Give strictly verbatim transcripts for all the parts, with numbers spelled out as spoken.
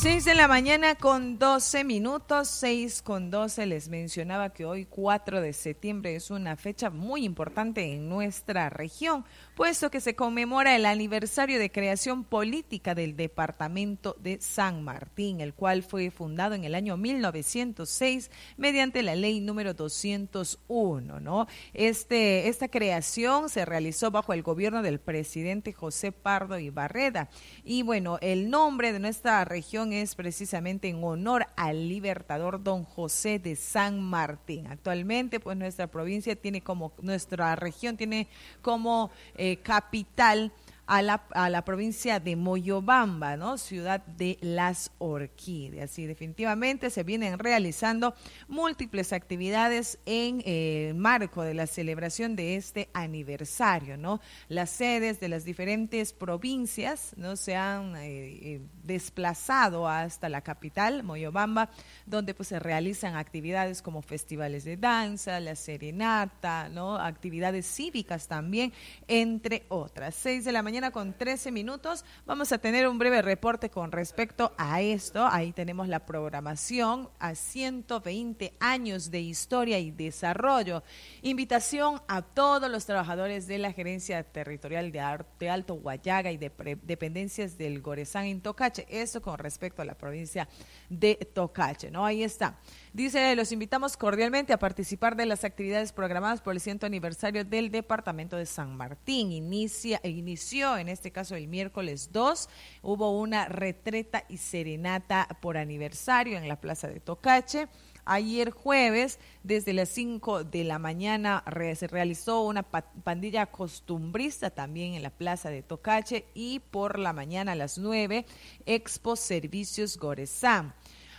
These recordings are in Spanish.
seis de la mañana con doce minutos, seis con doce. Les mencionaba que hoy cuatro de septiembre es una fecha muy importante en nuestra región, puesto que se conmemora el aniversario de creación política del departamento de San Martín, el cual fue fundado en el año mil novecientos seis mediante la ley número doscientos uno, ¿no? Este, esta creación se realizó bajo el gobierno del presidente José Pardo y Barreda. Y bueno, el nombre de nuestra región es precisamente en honor al libertador don José de San Martín. Actualmente, pues nuestra provincia tiene como, nuestra región tiene como eh, capital a la, a la provincia de Moyobamba, ¿no? Ciudad de las Orquídeas. Y definitivamente se vienen realizando múltiples actividades en el eh, marco de la celebración de este aniversario, ¿no? Las sedes de las diferentes provincias, ¿no? Se han eh, eh, desplazado hasta la capital, Moyobamba, donde pues se realizan actividades como festivales de danza, la serenata, ¿no? Actividades cívicas también, entre otras. Seis de la mañana con trece minutos. Vamos a tener un breve reporte con respecto a esto. Ahí tenemos la programación a ciento veinte años de historia y desarrollo. Invitación a todos los trabajadores de la Gerencia Territorial de, Ar- de Alto Guayaga y de pre- dependencias del Goresán en Tocache. Eso con respecto a la provincia de Tocache, ¿no? Ahí está. Dice, los invitamos cordialmente a participar de las actividades programadas por el ciento aniversario del departamento de San Martín. Inicia, inició en este caso el miércoles dos, hubo una retreta y serenata por aniversario en la plaza de Tocache. Ayer jueves, desde las cinco de la mañana, re, se realizó una pa- pandilla costumbrista también en la plaza de Tocache, y por la mañana a las nueve, Expo Servicios Goresán.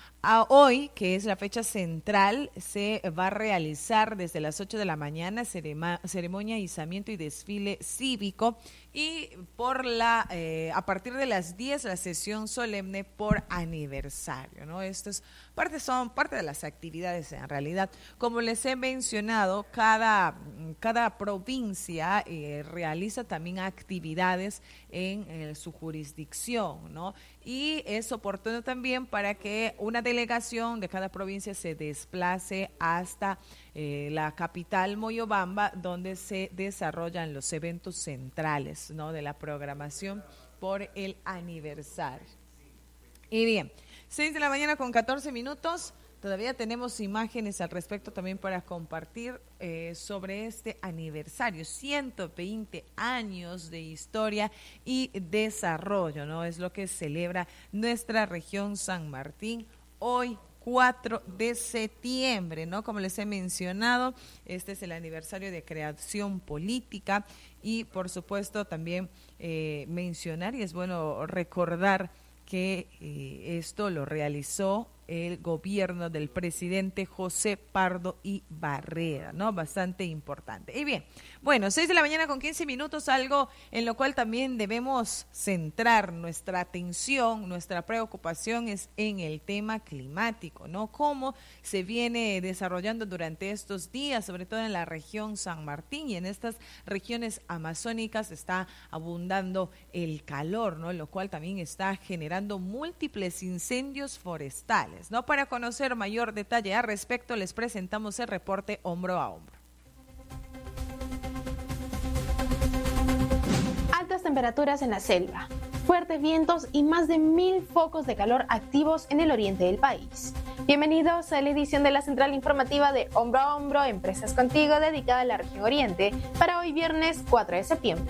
A hoy, que es la fecha central, se va a realizar desde las ocho de la mañana cerema, ceremonia de izamiento y desfile cívico, y por la eh, a partir de las diez la sesión solemne por aniversario, ¿no? Estas partes son parte de las actividades en realidad. Como les he mencionado, cada, cada provincia eh, realiza también actividades en, en su jurisdicción, ¿no? Y es oportuno también para que una delegación de cada provincia se desplace hasta eh, la capital Moyobamba, donde se desarrollan los eventos centrales, ¿no? De la programación por el aniversario. Y bien, seis de la mañana con catorce minutos. Todavía tenemos imágenes al respecto también para compartir eh, sobre este aniversario, ciento veinte años de historia y desarrollo, ¿no? Es lo que celebra nuestra región San Martín hoy, cuatro de septiembre, ¿no? Como les he mencionado, este es el aniversario de creación política, y por supuesto también eh, mencionar, y es bueno recordar que eh, esto lo realizó el gobierno del presidente José Pardo y Barreda, ¿no? Bastante importante. Y bien, bueno, seis de la mañana con quince minutos, algo en lo cual también debemos centrar nuestra atención, nuestra preocupación es en el tema climático, ¿no? Cómo se viene desarrollando durante estos días, sobre todo en la región San Martín y en estas regiones amazónicas está abundando el calor, ¿no? Lo cual también está generando múltiples incendios forestales, ¿no? Para conocer mayor detalle al respecto, les presentamos el reporte Hombro a Hombro. Altas temperaturas en la selva, fuertes vientos y más de mil focos de calor activos en el oriente del país. Bienvenidos a la edición de la central informativa de Hombro a Hombro, Empresas Contigo, dedicada a la región oriente, para hoy viernes cuatro de septiembre.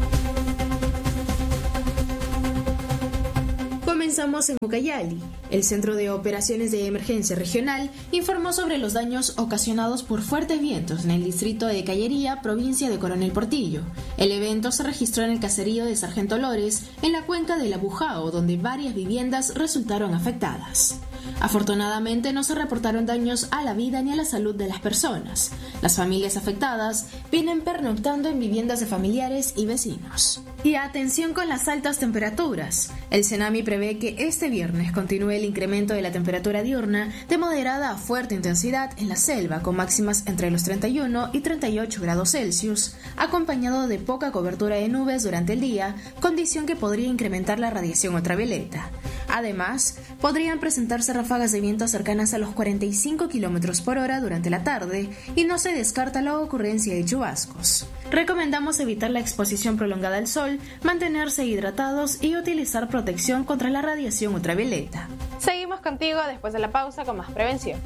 Comenzamos en Ucayali. El Centro de Operaciones de Emergencia Regional informó sobre los daños ocasionados por fuertes vientos en el distrito de Callería, provincia de Coronel Portillo. El evento se registró en el caserío de Sargento Lores, en la cuenca del Abujao, donde varias viviendas resultaron afectadas. Afortunadamente no se reportaron daños a la vida ni a la salud de las personas. Las familias afectadas vienen pernoctando en viviendas de familiares y vecinos. Y atención con las altas temperaturas. El Senami prevé que este viernes continúe el incremento de la temperatura diurna de moderada a fuerte intensidad en la selva, con máximas entre los treinta y uno y treinta y ocho grados Celsius, acompañado de poca cobertura de nubes durante el día, condición que podría incrementar la radiación ultravioleta. Además, podrían presentarse ráfagas de viento cercanas a los cuarenta y cinco kilómetros por hora durante la tarde y no se descarta la ocurrencia de chubascos. Recomendamos evitar la exposición prolongada al sol, mantenerse hidratados y utilizar protección contra la radiación ultravioleta. Seguimos contigo después de la pausa con más prevención.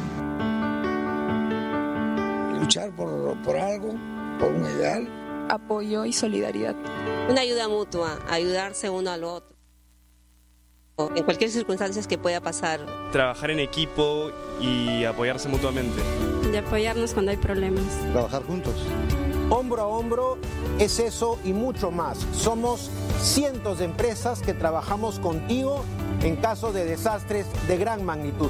Luchar por, por algo, por un ideal. Apoyo y solidaridad. Una ayuda mutua, ayudarse uno al otro. En cualquier circunstancia que pueda pasar. Trabajar en equipo y apoyarse mutuamente. De apoyarnos cuando hay problemas. Trabajar juntos. Hombro a hombro es eso y mucho más. Somos cientos de empresas que trabajamos contigo en caso de desastres de gran magnitud.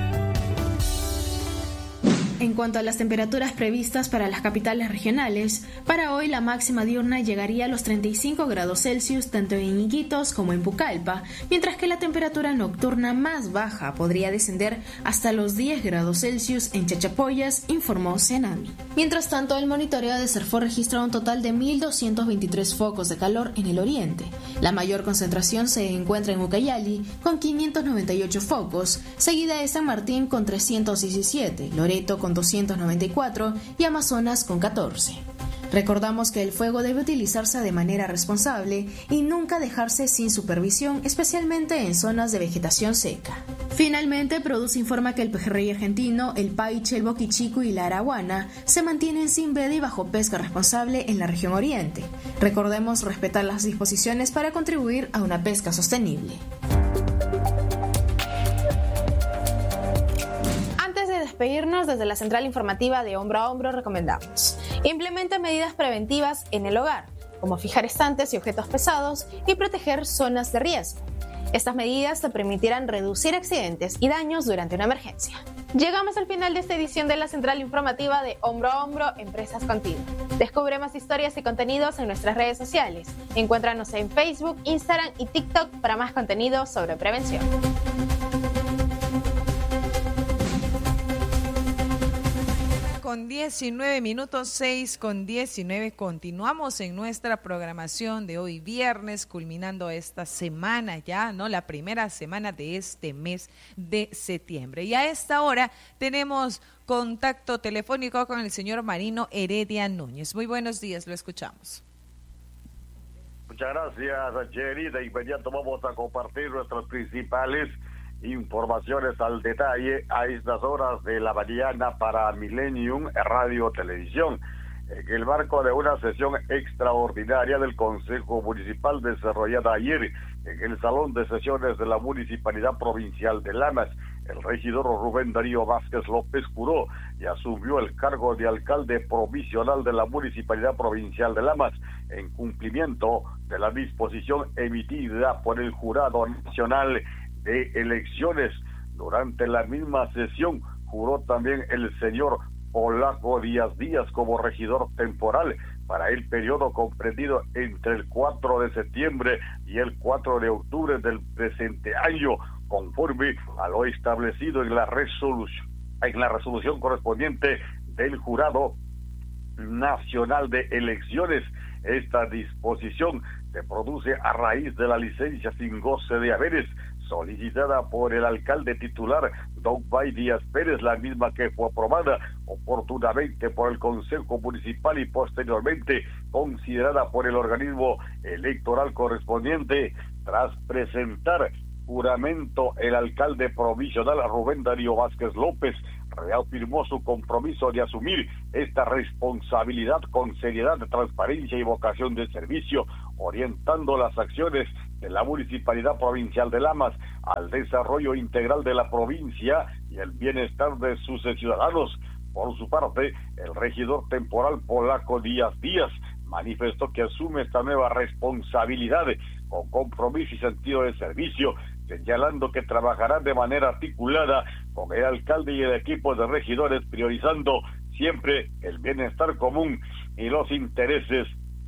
En cuanto a las temperaturas previstas para las capitales regionales, para hoy la máxima diurna llegaría a los treinta y cinco grados Celsius tanto en Iquitos como en Pucallpa, mientras que la temperatura nocturna más baja podría descender hasta los diez grados Celsius en Chachapoyas, informó Cenami. Mientras tanto, el monitoreo de Cerfor registra un total de mil doscientos veintitrés focos de calor en el oriente. La mayor concentración se encuentra en Ucayali, con quinientos noventa y ocho focos, seguida de San Martín con trescientos diecisiete, Loreto con doscientos noventa y cuatro y Amazonas con catorce. Recordamos que el fuego debe utilizarse de manera responsable y nunca dejarse sin supervisión, especialmente en zonas de vegetación seca. Finalmente, Produce informa que el pejerrey argentino, el paiche, el boquichico y la araguana se mantienen sin veda y bajo pesca responsable en la región oriente. Recordemos respetar las disposiciones para contribuir a una pesca sostenible. Despedirnos, desde la central informativa de Hombro a Hombro recomendamos: implementa medidas preventivas en el hogar, como fijar estantes y objetos pesados y proteger zonas de riesgo. Estas medidas te permitirán reducir accidentes y daños durante una emergencia. Llegamos al final de esta edición de la central informativa de Hombro a Hombro, Empresas Contigo. Descubre más historias y contenidos en nuestras redes sociales. Encuéntranos en Facebook, Instagram y TikTok para más contenido sobre prevención. Con diecinueve minutos, seis con diecinueve, continuamos en nuestra programación de hoy viernes, culminando esta semana ya, ¿no? La primera semana de este mes de septiembre. Y a esta hora tenemos contacto telefónico con el señor Marino Heredia Núñez. Muy buenos días, lo escuchamos. Muchas gracias, Jerry. De inmediato vamos a compartir nuestras principales informaciones al detalle a estas horas de la mañana para Millennium Radio Televisión. En el marco de una sesión extraordinaria del Consejo Municipal desarrollada ayer en el Salón de Sesiones de la Municipalidad Provincial de Lamas, el regidor Rubén Darío Vázquez López juró y asumió el cargo de alcalde provisional de la Municipalidad Provincial de Lamas en cumplimiento de la disposición emitida por el Jurado Nacional de Elecciones. Durante la misma sesión juró también el señor Polaco Díaz Díaz como regidor temporal para el periodo comprendido entre el cuatro de septiembre y el cuatro de octubre del presente año, conforme a lo establecido en la resolución, en la resolución correspondiente del Jurado Nacional de Elecciones. Esta disposición se produce a raíz de la licencia sin goce de haberes solicitada por el alcalde titular, don Bay Díaz Pérez, la misma que fue aprobada oportunamente por el Consejo Municipal y posteriormente considerada por el organismo electoral correspondiente. Tras presentar juramento, el alcalde provisional Rubén Darío Vázquez López reafirmó su compromiso de asumir esta responsabilidad con seriedad, transparencia y vocación de servicio, orientando las acciones de la Municipalidad Provincial de Lamas al desarrollo integral de la provincia y el bienestar de sus ciudadanos. Por su parte, el regidor temporal Polaco Díaz Díaz manifestó que asume esta nueva responsabilidad con compromiso y sentido de servicio, señalando que trabajará de manera articulada con el alcalde y el equipo de regidores, priorizando siempre el bienestar común y los intereses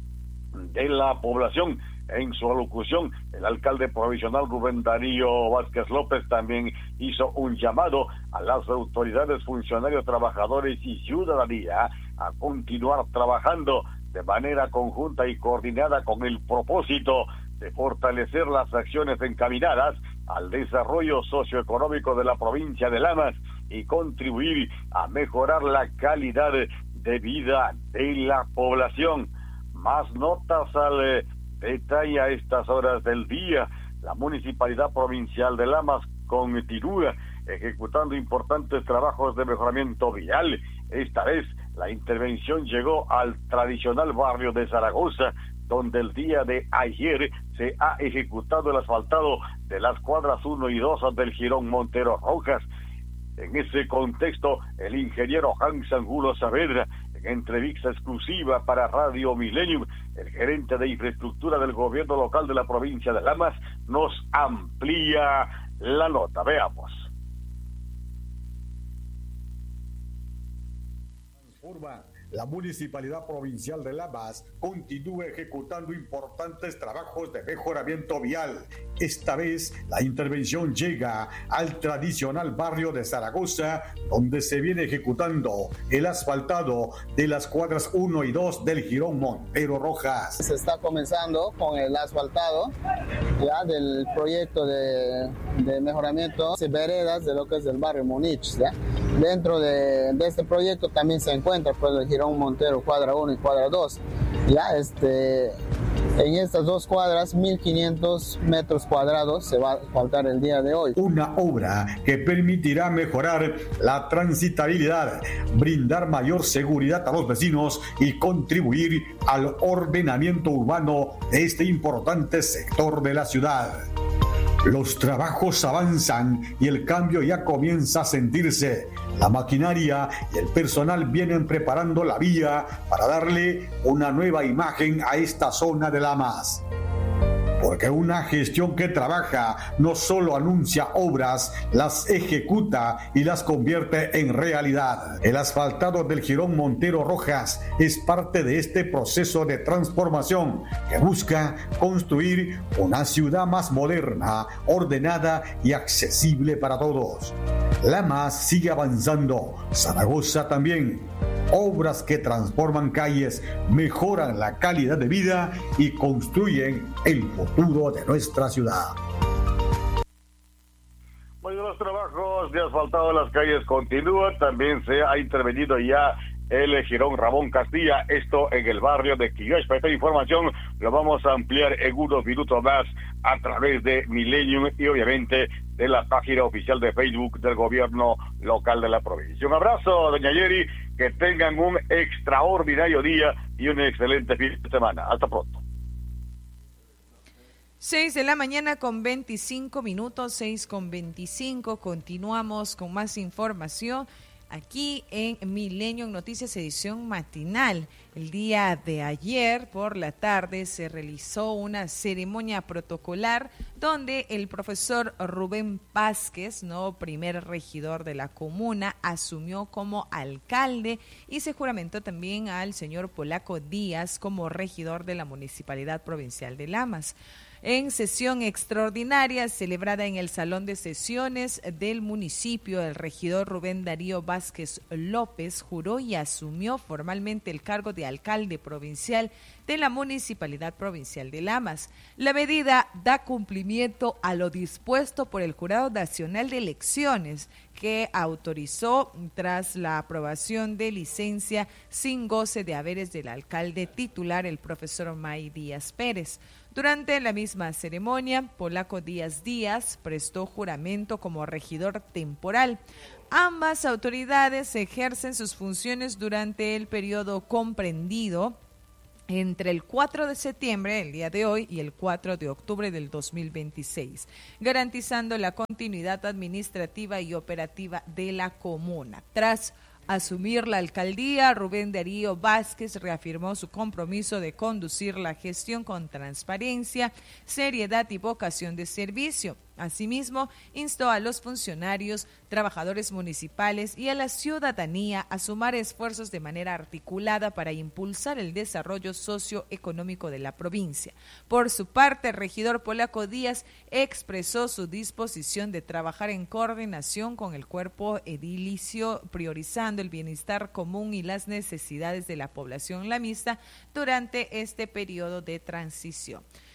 de la población. En su alocución, el alcalde provisional Rubén Darío Vázquez López también hizo un llamado a las autoridades, funcionarios, trabajadores y ciudadanía a continuar trabajando de manera conjunta y coordinada con el propósito de fortalecer las acciones encaminadas al desarrollo socioeconómico de la provincia de Lamas y contribuir a mejorar la calidad de vida de la población. Más notas al eh, detalle a estas horas del día. La Municipalidad Provincial de Lamas continúa ejecutando importantes trabajos de mejoramiento vial. Esta vez la intervención llegó al tradicional barrio de Zaragoza, donde el día de ayer se ha ejecutado el asfaltado de las cuadras uno y dos del Jirón Montero Rojas. En ese contexto, el ingeniero Hans Angulo Saavedra, en entrevista exclusiva para Radio Millennium, el gerente de infraestructura del gobierno local de la provincia de Lamas, nos amplía la nota. Veamos. La Municipalidad Provincial de Lamas continúa ejecutando importantes trabajos de mejoramiento vial. Esta vez la intervención llega al tradicional barrio de Zaragoza, donde se viene ejecutando el asfaltado de las cuadras uno y dos del Jirón Montero Rojas. Se está comenzando con el asfaltado ya del proyecto de, de mejoramiento de veredas de lo que es el barrio Múnich. ¿ya? Dentro de, de este proyecto también se encuentra pues, el Jirón Montero, cuadra uno y cuadra dos. Ya, este, en estas dos cuadras, mil quinientos metros cuadrados se va a asfaltar el día de hoy. Una obra que permitirá mejorar la transitabilidad, brindar mayor seguridad a los vecinos y contribuir al ordenamiento urbano de este importante sector de la ciudad. Los trabajos avanzan y el cambio ya comienza a sentirse. La maquinaria y el personal vienen preparando la vía para darle una nueva imagen a esta zona de Lamas. Porque una gestión que trabaja no solo anuncia obras, las ejecuta y las convierte en realidad. El asfaltado del Jirón Montero Rojas es parte de este proceso de transformación que busca construir una ciudad más moderna, ordenada y accesible para todos. Lamas sigue avanzando, Zaragoza también. Obras que transforman calles, mejoran la calidad de vida y construyen el futuro de nuestra ciudad. Bueno, los trabajos de asfaltado de las calles continúan. También se ha intervenido ya el Jirón Ramón Castilla, esto en el barrio de Quilloespa. Esta información lo vamos a ampliar en unos minutos más a través de Millennium y obviamente de la página oficial de Facebook del gobierno local de la provincia. Un abrazo, doña Yeri, que tengan un extraordinario día y un excelente fin de semana. Hasta pronto. seis de la mañana con veinticinco minutos, seis con veinticinco. Continuamos con más información aquí en Millennium Noticias, edición matinal. El día de ayer por la tarde se realizó una ceremonia protocolar donde el profesor Rubén Vázquez, no primer regidor de la comuna, asumió como alcalde y se juramentó también al señor Polaco Díaz como regidor de la Municipalidad Provincial de Lamas. En sesión extraordinaria celebrada en el Salón de Sesiones del municipio, el regidor Rubén Darío Vázquez López juró y asumió formalmente el cargo de alcalde provincial de la Municipalidad Provincial de Lamas. La medida da cumplimiento a lo dispuesto por el Jurado Nacional de Elecciones, que autorizó tras la aprobación de licencia sin goce de haberes del alcalde titular, el profesor May Díaz Pérez. Durante la misma ceremonia, Polaco Díaz Díaz prestó juramento como regidor temporal. Ambas autoridades ejercen sus funciones durante el periodo comprendido entre el cuatro de septiembre, el día de hoy, y el cuatro de octubre del dos mil veintiséis, garantizando la continuidad administrativa y operativa de la comuna. Tras asumir la alcaldía, Rubén Darío Vázquez reafirmó su compromiso de conducir la gestión con transparencia, seriedad y vocación de servicio. Asimismo, instó a los funcionarios, trabajadores municipales y a la ciudadanía a sumar esfuerzos de manera articulada para impulsar el desarrollo socioeconómico de la provincia. Por su parte, el regidor Polaco Díaz expresó su disposición de trabajar en coordinación con el cuerpo edilicio, priorizando el bienestar común y las necesidades de la población lamista durante este periodo de transición.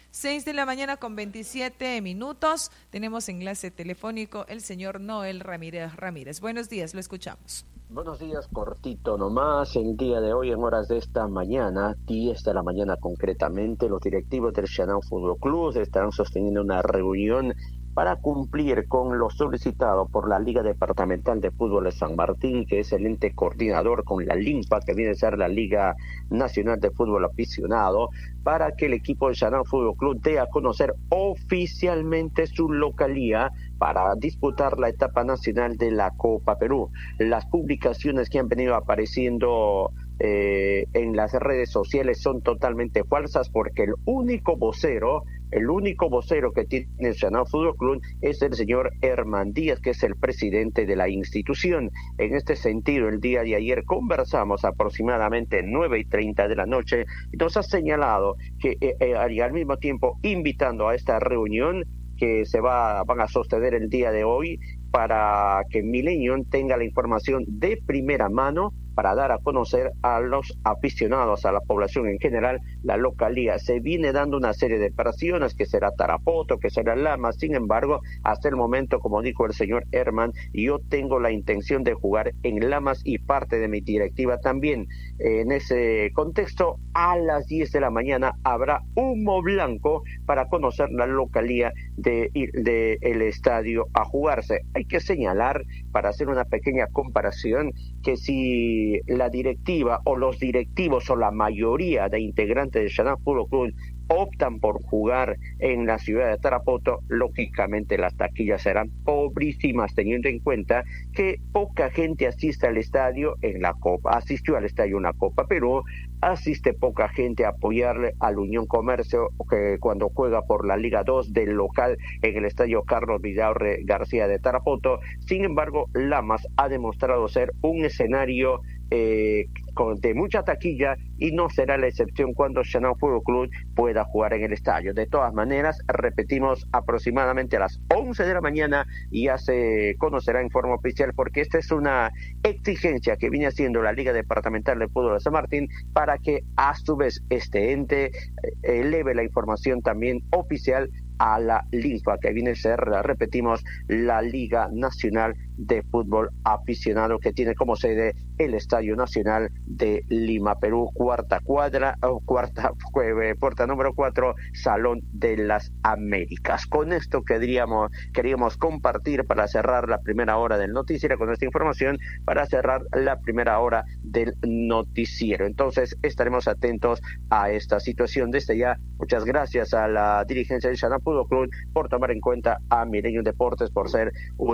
Seis de la mañana con veintisiete minutos. Tenemos enlace telefónico el señor Noel Ramírez Ramírez. Buenos días, lo escuchamos. Buenos días, cortito nomás. El día de hoy, en horas de esta mañana, diez de la mañana concretamente, los directivos del Shanao Fútbol Club estarán sosteniendo una reunión para cumplir con lo solicitado por la Liga Departamental de Fútbol de San Martín, que es el ente coordinador con la LINFA, que viene a ser la Liga Nacional de Fútbol Aficionado, para que el equipo del Shanao Fútbol Club dé a conocer oficialmente su localía para disputar la etapa nacional de la Copa Perú. Las publicaciones que han venido apareciendo eh, en las redes sociales son totalmente falsas, porque el único vocero El único vocero que tiene el Shanao Fútbol Club es el señor Herman Díaz, que es el presidente de la institución. En este sentido, el día de ayer conversamos aproximadamente nueve y treinta de la noche y nos ha señalado que eh, eh, al mismo tiempo invitando a esta reunión que se va van a sostener el día de hoy para que Milenio tenga la información de primera mano para dar a conocer a los aficionados, a la población en general, la localía. Se viene dando una serie de operaciones, que será Tarapoto, que será Lamas. Sin embargo, hasta el momento, como dijo el señor Herman, yo tengo la intención de jugar en Lamas y parte de mi directiva también. En ese contexto, a las diez de la mañana habrá humo blanco para conocer la localía de, de el estadio a jugarse. Hay que señalar, para hacer una pequeña comparación, que si la directiva o los directivos o la mayoría de integrantes del Shanao Fútbol Club optan por jugar en la ciudad de Tarapoto, lógicamente las taquillas serán pobrísimas, teniendo en cuenta que poca gente asiste al estadio en la Copa, asistió al estadio en la Copa Perú, asiste poca gente a apoyarle al Unión Comercio, que cuando juega por la Liga dos del local en el estadio Carlos Vidaurre García de Tarapoto. Sin embargo, Lamas ha demostrado ser un escenario eh, con, de mucha taquilla, y no será la excepción cuando Shanao Fútbol Club pueda jugar en el estadio. De todas maneras, repetimos, aproximadamente a las once de la mañana ya se conocerá en forma oficial, porque esta es una exigencia que viene haciendo la Liga Departamental de Fútbol de San Martín, para que a su vez este ente eleve la información también oficial a la LINFA, que viene a ser, repetimos, la Liga Nacional de Fútbol Aficionado, que tiene como sede el Estadio Nacional de Lima, Perú, cuarta cuadra, o cuarta eh, puerta número cuatro, Salón de las Américas. Con esto queríamos, queríamos compartir para cerrar la primera hora del noticiero, con esta información para cerrar la primera hora del noticiero. Entonces estaremos atentos a esta situación. Desde ya, muchas gracias a la dirigencia del Shanao Fútbol Club por tomar en cuenta a Milenio Deportes, por ser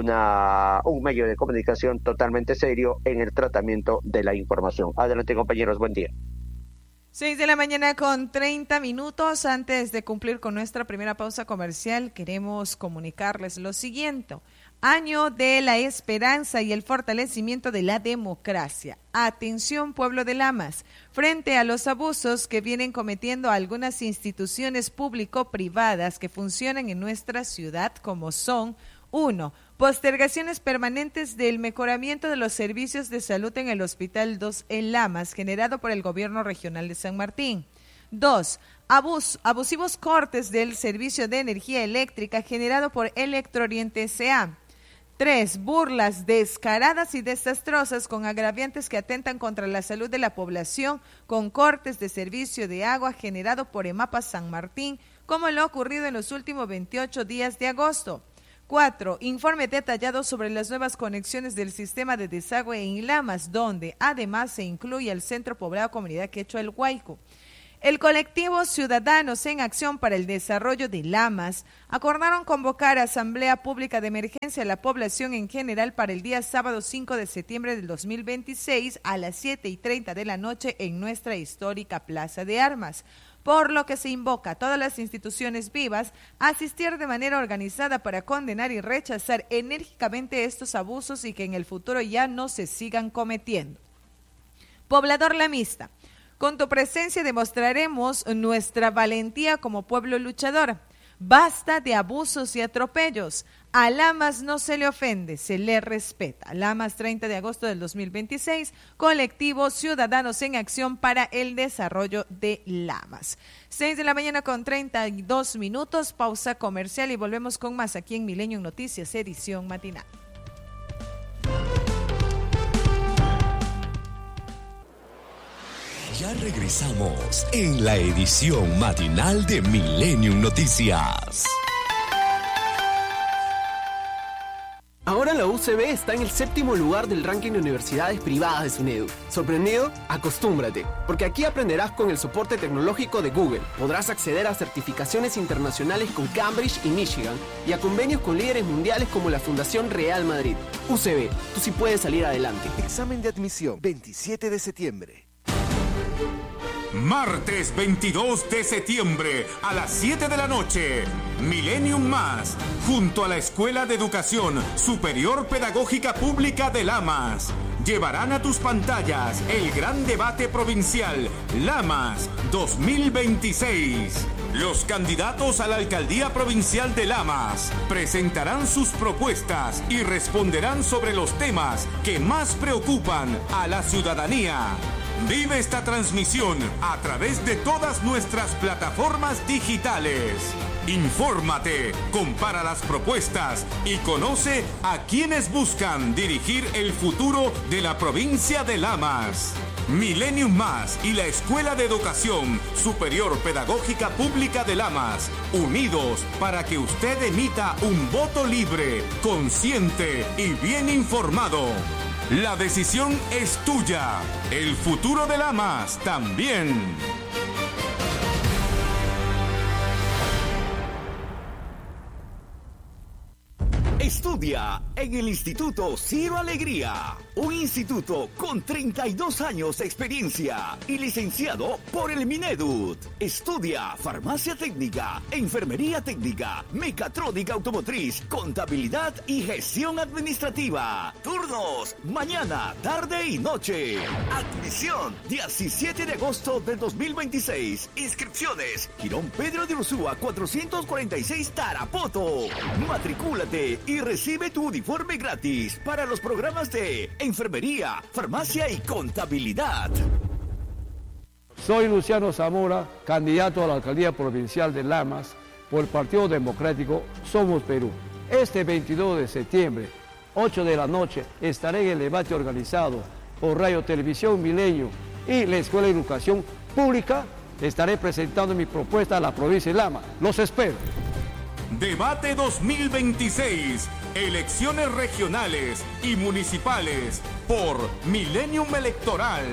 una un medio de comunicación totalmente serio en el tratamiento de la información. Adelante, compañeros, buen día. Seis de la mañana con treinta minutos. Antes de cumplir con nuestra primera pausa comercial, queremos comunicarles lo siguiente. Año de la esperanza y el fortalecimiento de la democracia. Atención, pueblo de Lamas. Frente a los abusos que vienen cometiendo algunas instituciones público-privadas que funcionan en nuestra ciudad, como son: uno. Postergaciones permanentes del mejoramiento de los servicios de salud en el Hospital dos en Lamas, generado por el Gobierno Regional de San Martín. Dos. Abus, abusivos cortes del servicio de energía eléctrica generado por Electrooriente S A Tres. Burlas descaradas y desastrosas con agraviantes que atentan contra la salud de la población, con cortes de servicio de agua generado por EMAPA San Martín, como lo ha ocurrido en los últimos veintiocho días de agosto. Cuatro. Informe detallado sobre las nuevas conexiones del sistema de desagüe en Lamas, donde además se incluye el Centro Poblado Comunidad Quechua El Huayco. El colectivo Ciudadanos en Acción para el Desarrollo de Lamas acordaron convocar a Asamblea Pública de Emergencia a la población en general para el día sábado cinco de septiembre del dos mil veintiséis a las siete y treinta de la noche en nuestra histórica Plaza de Armas, por lo que se invoca a todas las instituciones vivas a asistir de manera organizada para condenar y rechazar enérgicamente estos abusos y que en el futuro ya no se sigan cometiendo. Poblador lamista, con tu presencia demostraremos nuestra valentía como pueblo luchador. Basta de abusos y atropellos. A Lamas no se le ofende, se le respeta. Lamas, treinta de agosto del dos mil veintiséis, colectivo Ciudadanos en Acción para el Desarrollo de Lamas. seis de la mañana con treinta y dos minutos, pausa comercial y volvemos con más aquí en Milenio Noticias, edición matinal. Ya regresamos en la edición matinal de Millennium Noticias. Ahora la U C B está en el séptimo lugar del ranking de universidades privadas de SUNEDU. ¿Sorprendido? Acostúmbrate, porque aquí aprenderás con el soporte tecnológico de Google. Podrás acceder a certificaciones internacionales con Cambridge y Michigan y a convenios con líderes mundiales como la Fundación Real Madrid. U C B, tú sí puedes salir adelante. Examen de admisión, veintisiete de septiembre. Martes veintidós de septiembre a las siete de la noche, Millennium Más, junto a la Escuela de Educación Superior Pedagógica Pública de Lamas, llevarán a tus pantallas el gran debate provincial Lamas dos mil veintiséis. Los candidatos a la alcaldía provincial de Lamas presentarán sus propuestas y responderán sobre los temas que más preocupan a la ciudadanía. Vive esta transmisión a través de todas nuestras plataformas digitales. Infórmate, compara las propuestas y conoce a quienes buscan dirigir el futuro de la provincia de Lamas. Millennium Más y la Escuela de Educación Superior Pedagógica Pública de Lamas, unidos para que usted emita un voto libre, consciente y bien informado. La decisión es tuya. El futuro de Lamas también. Estudia en el Instituto Ciro Alegría, un instituto con treinta y dos años de experiencia y licenciado por el Minedut. Estudia farmacia técnica, enfermería técnica, mecatrónica automotriz, contabilidad y gestión administrativa. Turnos, mañana, tarde y noche. Admisión, diecisiete de agosto del dos mil veintiséis. Inscripciones, Girón Pedro de Ursúa cuatrocientos cuarenta y seis Tarapoto. Matricúlate y recibe tu uniforme gratis para los programas de enfermería, farmacia y contabilidad. Soy Luciano Zamora, candidato a la alcaldía provincial de Lamas por el Partido Democrático Somos Perú. Este veintidós de septiembre, ocho de la noche, estaré en el debate organizado por Radio Televisión Milenio y la Escuela de Educación Pública. Estaré presentando mi propuesta a la provincia de Lamas. Los espero. Debate dos mil veintiséis, elecciones regionales y municipales por Millennium Electoral.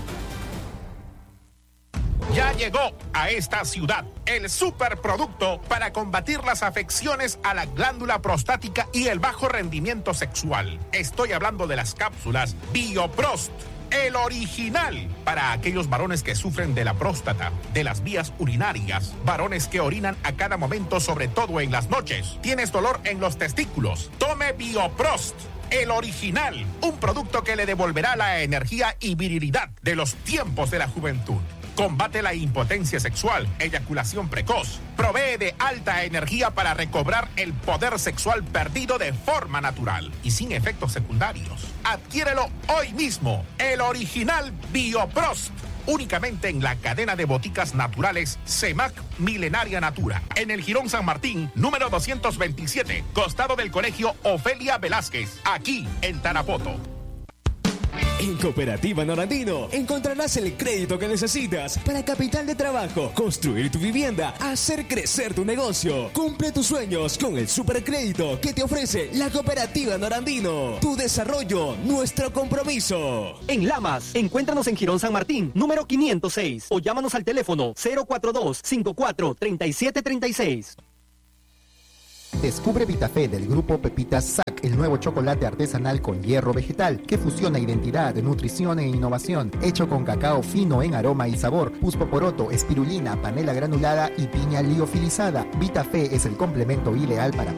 Ya llegó a esta ciudad el superproducto para combatir las afecciones a la glándula prostática y el bajo rendimiento sexual. Estoy hablando de las cápsulas Bioprost. El original para aquellos varones que sufren de la próstata, de las vías urinarias, varones que orinan a cada momento, sobre todo en las noches. ¿Tienes dolor en los testículos? Tome Bioprost. El original, un producto que le devolverá la energía y virilidad de los tiempos de la juventud. Combate la impotencia sexual, eyaculación precoz. Provee de alta energía para recobrar el poder sexual perdido de forma natural y sin efectos secundarios. Adquiérelo hoy mismo, el original Bioprost. Únicamente en la cadena de boticas naturales CEMAC Milenaria Natura. En el Jirón San Martín, número doscientos veintisiete, costado del Colegio Ofelia Velázquez, aquí en Tarapoto. En Cooperativa Norandino encontrarás el crédito que necesitas para capital de trabajo, construir tu vivienda, hacer crecer tu negocio. Cumple tus sueños con el supercrédito que te ofrece la Cooperativa Norandino. Tu desarrollo, nuestro compromiso. En Lamas, encuéntranos en Jirón San Martín, número quinientos seis, o llámanos al teléfono cero cuatro dos, cinco cuatro, tres siete tres seis. Descubre Vitafé del grupo Pepitas S A C, el nuevo chocolate artesanal con hierro vegetal que fusiona identidad, nutrición e innovación, hecho con cacao fino en aroma y sabor, puspoporoto, espirulina, panela granulada y piña liofilizada. Vitafé es el complemento ideal para